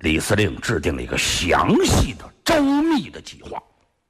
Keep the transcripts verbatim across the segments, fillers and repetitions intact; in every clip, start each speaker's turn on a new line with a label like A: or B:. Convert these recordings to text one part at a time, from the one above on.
A: 李司令制定了一个详细的、周密的计划。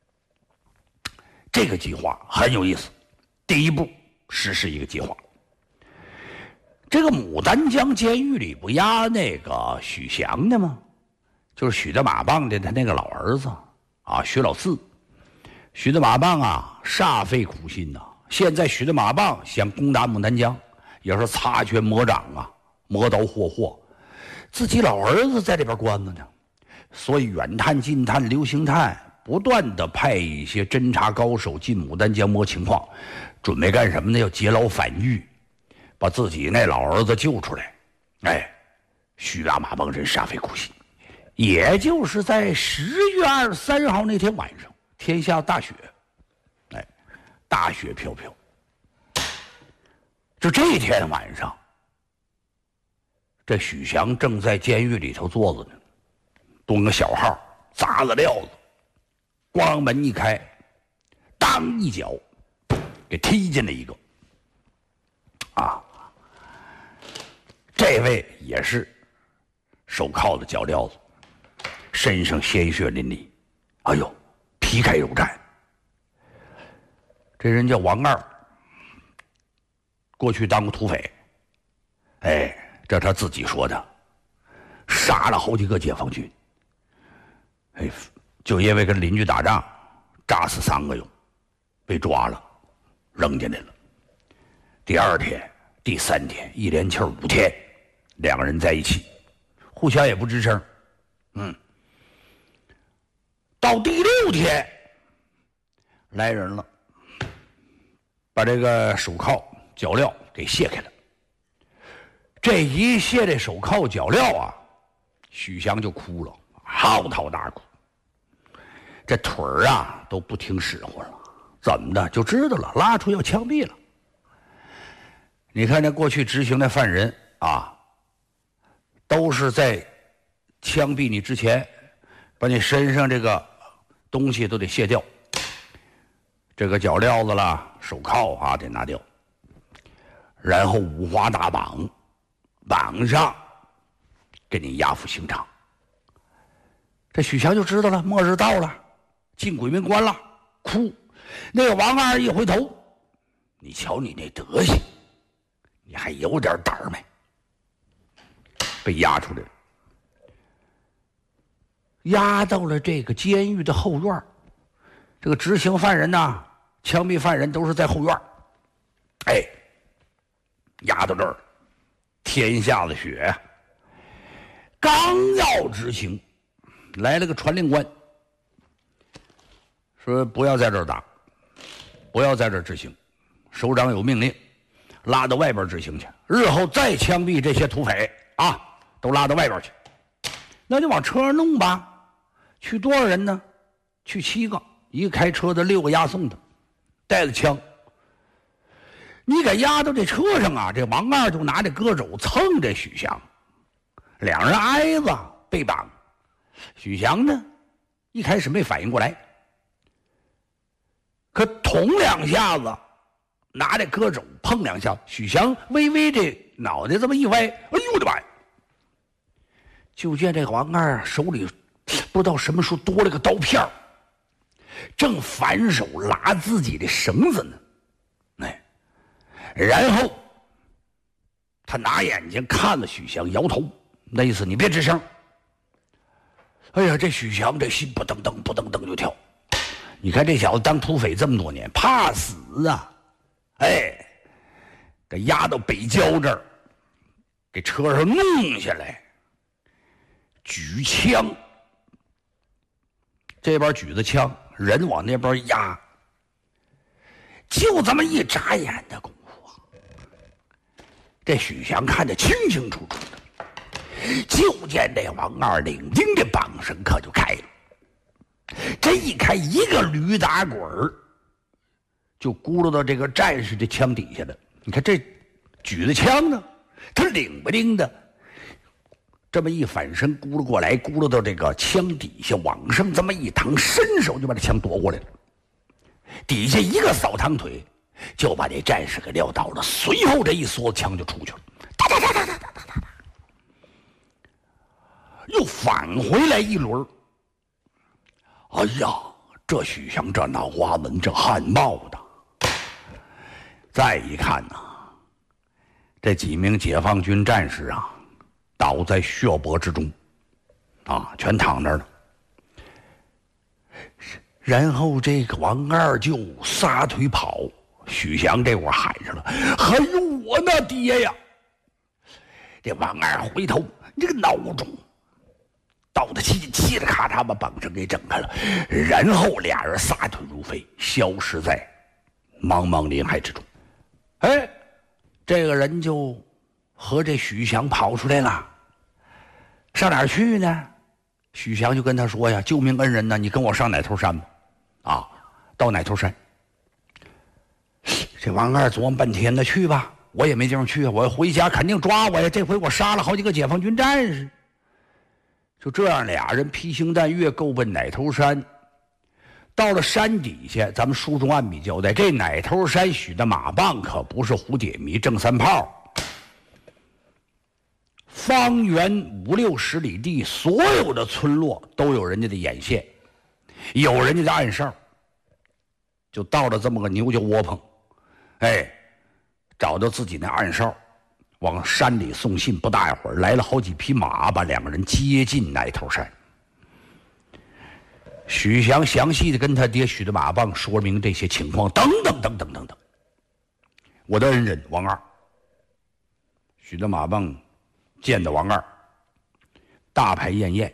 A: 这个计划很有意思。第一步，实施一个计划。这个牡丹江监狱里不押那个许祥的吗？就是许德马棒的他那个老儿子啊，许老四。许德马棒啊，煞费苦心呐、啊。现在许德马棒想攻打牡丹江，也是擦拳磨掌啊，磨刀霍霍。自己老儿子在这边关着呢，所以远探、近探、流星探不断的派一些侦察高手进牡丹江摸情况，准备干什么呢？要劫牢反狱，把自己那老儿子救出来。哎，许大马帮人煞费苦心。也就是在十月二十三号那天晚上，天下大雪，哎，大雪飘飘。就这天晚上，这许祥正在监狱里头坐着呢，蹲个小号，砸了料子，咣门一开，当一脚给踢进了一个。啊，这位也是手铐的脚镣子，身上鲜血淋漓，哎呦，皮开肉绽。这人叫王二，过去当过土匪，哎，这他自己说的，杀了好几个解放军，哎，就因为跟邻居打仗，炸死三个哟，被抓了，扔进来了。第二天、第三天，一连气五天，两个人在一起，互相也不吱声。嗯，到第六天，来人了，把这个手铐、脚镣给卸开了。这一卸这手铐、脚镣啊，许祥就哭了，嚎啕大哭。这腿儿啊都不听使唤了，怎么的就知道了，拉出要枪毙了。你看这过去执行的犯人啊，都是在枪毙你之前，把你身上这个东西都得卸掉，这个脚镣子啦、手铐啊得拿掉，然后五花大绑，绑上，给你押赴刑场。这许祥就知道了，末日到了，进鬼门关了，哭。那个王二一回头，你瞧你那德行，你还有点胆儿没？被押出来了，押到了这个监狱的后院。这个执行犯人呐，枪毙犯人都是在后院。哎，押到这儿，天下的雪，刚要执行，来了个传令官，说不要在这儿打，不要在这儿执行，首长有命令，拉到外边执行去。日后再枪毙这些土匪啊，都拉到外边去。那就往车上弄吧。去多少人呢？去七个，一个开车的，六个押送的，带着枪。你给押到这车上啊，这王二就拿这胳肘蹭这许祥，两人挨着被绑。许祥呢，一开始没反应过来，可捅两下子，拿这胳肘碰两下，许祥微微这脑袋这么一歪，哎呦我的妈呀！就见这个王二手里不知道什么时候多了个刀片，正反手拉自己的绳子呢。哎，然后他拿眼睛看了许祥，摇头，那意思你别吱声。哎呀，这许祥这心不噔噔不噔噔就跳。你看这小子当土匪这么多年，怕死啊！哎，给押到北郊这儿，给车上弄下来，举枪，这边举着枪，人往那边压，就这么一眨眼的功夫啊，这许祥看得清清楚楚的，就见这王二领巾的绑绳可就开了。这一开，一个驴打滚儿就咕噜到这个战士的枪底下了。你看这举着枪呢，他领不灵的，这么一反身咕噜过来，咕噜到这个枪底下，往上这么一躺，伸手就把这枪夺过来了。底下一个扫堂腿，就把这战士给撂倒了。随后这一梭子枪就出去了，哒哒哒哒哒哒哒哒。 又返回来一轮。哎呀，这许祥这脑瓜子，这汗冒的。再一看呐、啊，这几名解放军战士啊，倒在血泊之中，啊，全躺那儿了。然后这个王二就撒腿跑，许祥这会儿喊上了：“还有我呢，爹呀！”这王二回头，这个脑中倒的气气的咔嚓把绑绳给整开了，然后俩人撒腿如飞，消失在茫茫林海之中。哎，这个人就和这许祥跑出来了，上哪儿去呢？许祥就跟他说呀：“救命恩人呢，你跟我上奶头山吧。”啊，到奶头山。这王二琢磨半天，那去吧，我也没地方去啊，我要回家肯定抓我呀。这回我杀了好几个解放军战士。就这样，俩人披星戴月够奔奶头山。到了山底下，咱们书中按笔交代，这奶头山许的马棒可不是蝴蝶迷正三炮，方圆五六十里地，所有的村落都有人家的眼线，有人家的暗哨。就到了这么个牛角窝棚，哎，找到自己那暗哨，往山里送信。不大一会儿，来了好几匹马，把两个人接进奶头山。许祥详细的跟他爹许的马棒说明这些情况，等等等等等等。我的恩人王二，许的马棒见到王二，大排宴宴，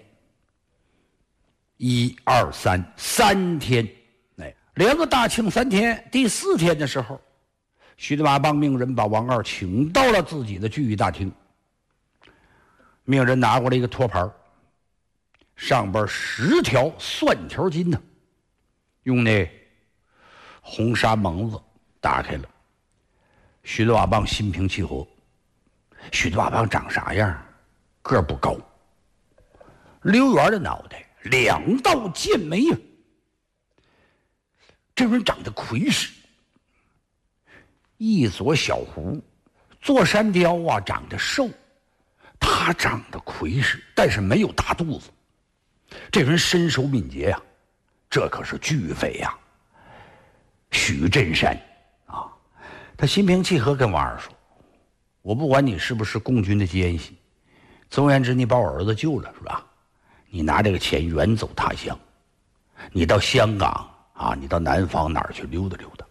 A: 一二三三天，哎，连个大庆三天。第四天的时候，许的马棒命人把王二请到了自己的聚义大厅，命人拿过来一个托盘，上边十条蒜条金的，用那红纱蒙子打开了。许的马棒心平气和。许的马棒长啥样？个儿不高，溜圆的脑袋，两道剑眉呀。这人长得魁实，一撮小胡，座山雕啊长得瘦，他长得魁实，但是没有大肚子。这人身手敏捷呀、啊，这可是巨匪呀、啊！许振山啊，他心平气和跟王二说：“我不管你是不是共军的奸细，总而言之，你把我儿子救了，是吧？你拿这个钱远走他乡，你到香港啊，你到南方哪儿去溜达溜达。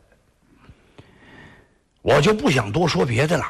A: 我就不想多说别的了。”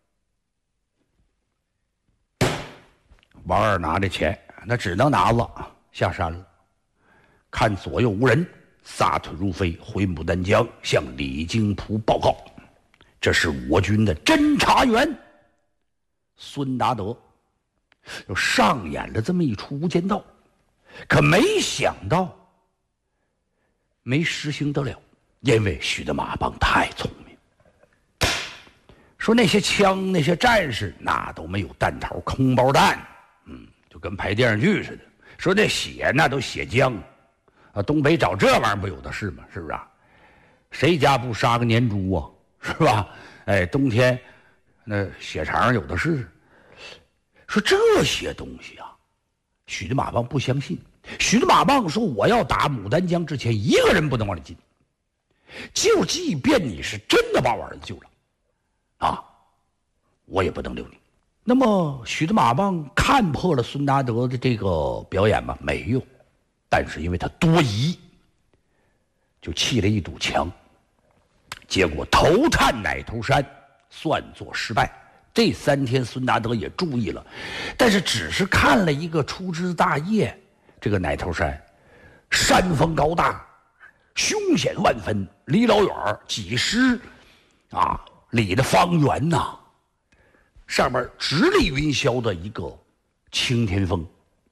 A: 王二拿着钱，那只能拿了，下山了，看左右无人，撒腿如飞回牡丹江，向李经图报告。这是我军的侦察员孙达德，就上演了这么一出无间道，可没想到没实行得了，因为许的马棒太聪明。说那些枪那些战士那都没有弹头，空包弹，嗯，就跟拍电视剧似的。说那血那都血浆啊，东北找这玩意儿不有的是吗？是不是啊？谁家不杀个年猪啊？是吧？哎，冬天那血肠有的是。说这些东西啊，许的马棒不相信。许的马棒说：“我要打牡丹江之前，一个人不能往里进。就即便你是真的把我儿子救了，啊，我也不能留你。”那么许的马棒看破了孙达德的这个表演吗？没有，但是因为他多疑，就砌了一堵墙。结果头探奶头山，算作失败。这三天孙达德也注意了，但是只是看了一个粗枝大叶。这个奶头山山峰高大，凶险万分，离老远几十啊里的方圆呐、啊，上面直立云霄的一个青天峰，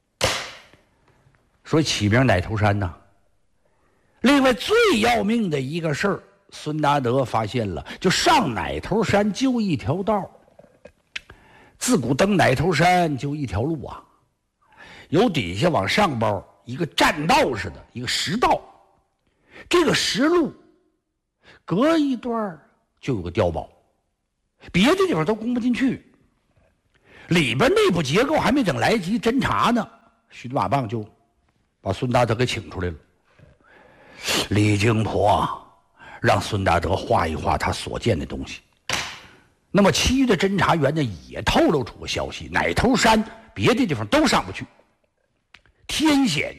A: 所以起名奶头山呐、啊。另外最要命的一个事儿，孙达德发现了，就上奶头山就一条道，自古登奶头山就一条路啊，由底下往上包一个栈道似的一个石道，这个石路隔一段就有个碉堡，别的地方都攻不进去。 里边内部结构还没等来及侦查呢，徐子马棒就把孙大德给请出来了。李靖甫啊，让孙大德画一画他所见的东西。那么其余的侦查员呢，也透露出个消息：奶头山别的地方都上不去，天险。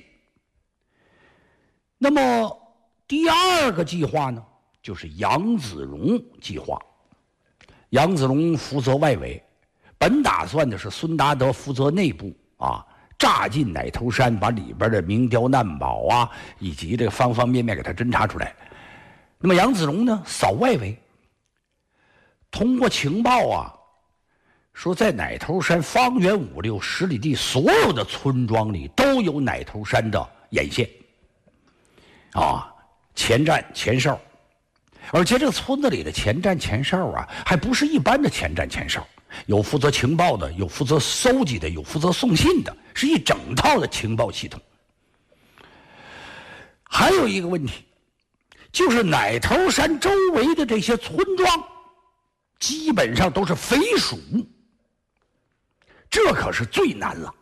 A: 那么第二个计划呢，就是杨子荣计划。杨子荣负责外围，本打算的是孙达德负责内部啊，炸进奶头山，把里边的明雕难宝啊，以及这个方方面面给他侦查出来。那么杨子荣呢，扫外围。通过情报啊，说在奶头山方圆五六十里地所有的村庄里都有奶头山的眼线，啊，前站前哨，而且这个村子里的前站前哨啊，还不是一般的前站前哨，有负责情报的，有负责搜集的，有负责送信的，是一整套的情报系统。还有一个问题，就是奶头山周围的这些村庄基本上都是匪属，这可是最难了。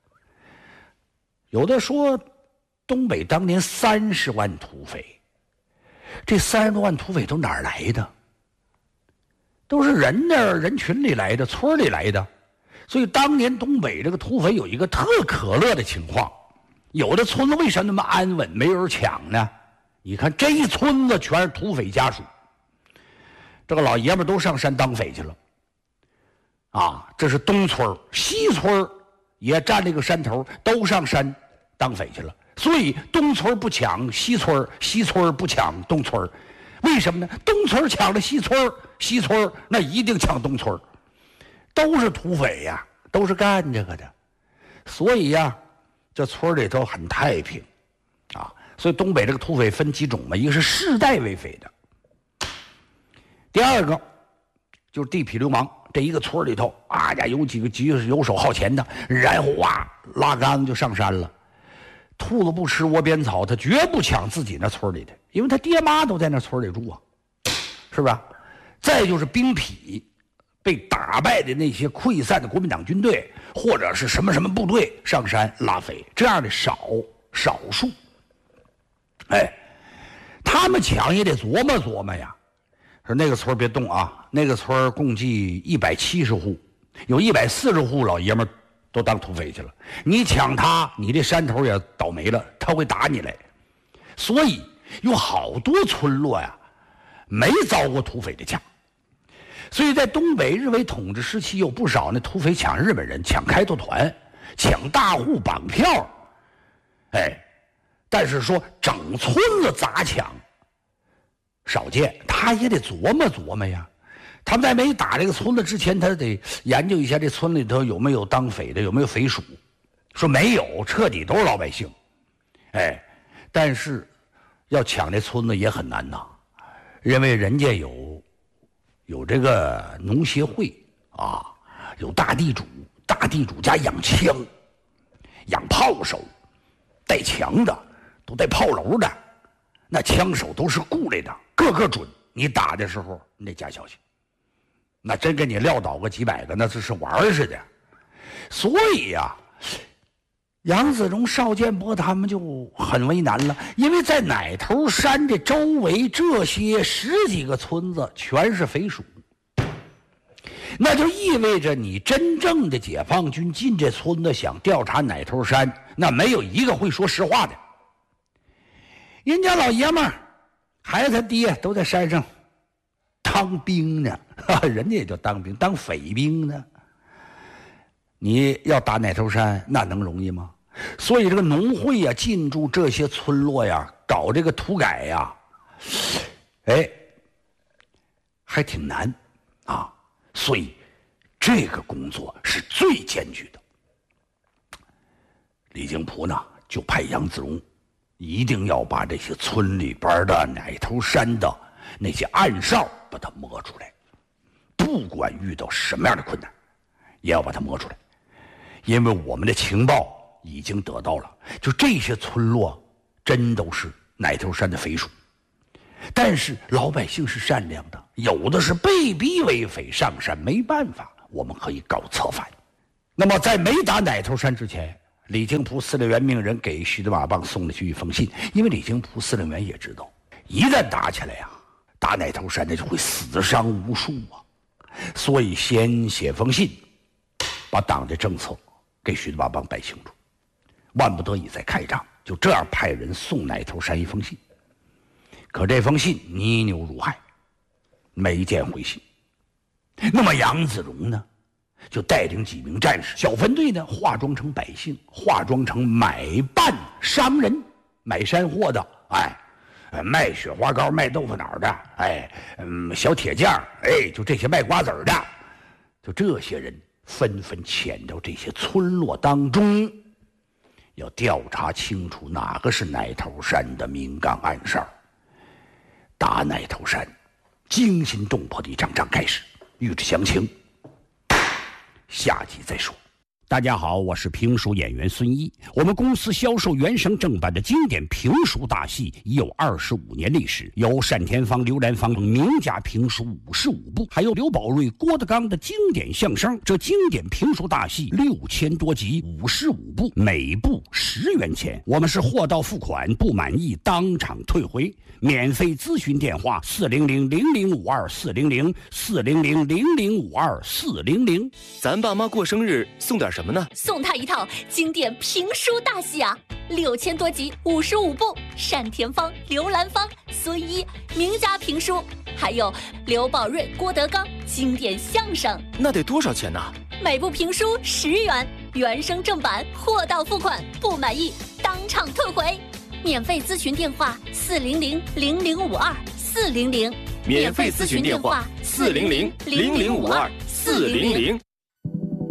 A: 有的说东北当年三十万土匪，这三十多万土匪都哪儿来的？都是人那人群里来的，村里来的。所以当年东北这个土匪有一个特可乐的情况，有的村子为什么那么安稳，没有人抢呢？你看这一村子全是土匪家属，这个老爷们都上山当匪去了，啊，这是东村，西村也占这个山头，都上山当匪去了。所以东村不抢西村，西村不抢东村，为什么呢？东村抢了西村，西村那一定抢东村，都是土匪呀，都是干这个的，所以呀，这村里头很太平，啊，所以东北这个土匪分几种嘛，一个是世代为匪的。第二个就是地痞流氓，这一个村里头啊家有几个急游手好闲的，然后哇拉杆子就上山了。兔子不吃窝边草，他绝不抢自己那村里的，因为他爹妈都在那村里住啊，是吧？再就是兵痞，被打败的那些溃散的国民党军队或者是什么什么部队上山拉匪，这样的少少数。哎，他们抢也得琢磨琢磨呀。说那个村别动啊，那个村共计一百七十户，有一百四十户老爷们都当土匪去了。你抢他，你这山头也倒霉了，他会打你来。所以有好多村落呀，没遭过土匪的抢。所以在东北日伪统治时期，有不少那土匪抢日本人，抢开拓团，抢大户绑票，哎，但是说整村子砸抢少见，他也得琢磨琢磨呀。他们在没打这个村子之前，他得研究一下这村里头有没有当匪的，有没有匪属。说没有，彻底都是老百姓。哎，但是要抢这村子也很难呐，因为人家有有这个农协会啊，有大地主，大地主家养枪，养炮手，带枪的，都带炮楼的，那枪手都是雇来的，个个准。你打的时候你得加小心，那真给你撂倒个几百个，那这是玩似的。所以呀、啊，杨子荣、邵建波他们就很为难了，因为在奶头山的周围这些十几个村子全是匪属，那就意味着你真正的解放军进这村子想调查奶头山，那没有一个会说实话的。人家老爷们儿孩子他爹都在山上当兵呢，人家也就当兵，当匪兵呢。你要打奶头山，那能容易吗？所以这个农会呀、啊，进驻这些村落呀，搞这个土改呀，哎，还挺难啊。所以这个工作是最艰巨的。李景璞呢，就派杨子荣一定要把这些村里边的奶头山的那些暗哨把它摸出来，不管遇到什么样的困难，也要把它摸出来。因为我们的情报已经得到了，就这些村落真都是奶头山的匪属，但是老百姓是善良的，有的是被逼为匪上山，没办法，我们可以搞策反那么在没打奶头山之前，李靖甫司令员命人给徐德马棒送了去一封信，因为李靖甫司令员也知道，一旦打起来呀、啊，打奶头山那就会死伤无数啊，所以先写封信，把党的政策给徐德马棒摆清楚，万不得已再开仗。就这样派人送奶头山一封信，可这封信泥牛如害，没见回信。那么杨子荣呢，就带领几名战士，小分队呢化妆成百姓，化妆成买办商人，买山货的，哎，卖雪花膏、卖豆腐脑的，哎，嗯，小铁匠，哎，就这些卖瓜子的，就这些人纷纷潜到这些村落当中，要调查清楚哪个是奶头山的明杠暗哨。打奶头山，惊心动魄的一场仗开始。欲知详情，下集再说。大家好，我是评书演员孙一。我们公司销售原声正版的经典评书大戏已有二十五年历史，有单田芳、刘兰芳等名家评书五十五部，还有刘宝瑞、郭德纲的经典相声。这经典评书大戏六千多集，五十五部，每部十元钱。我们是货到付款，不满意当场退回。免费咨询电话：四零零零零五二四零零四零零零零五二四零零。
B: 咱爸妈过生日送点什么呢？
C: 送他一套经典评书大戏啊，六千多集，五十五部，单田芳、刘兰芳、孙一名家评书，还有刘宝瑞、郭德纲经典相声。
B: 那得多少钱呢？
C: 每部评书十元，原声正版，货到付款，不满意当场退回。免费咨询电话：四零零零零五二四零零。
B: 免费咨询电话：四零零零零五二四零零。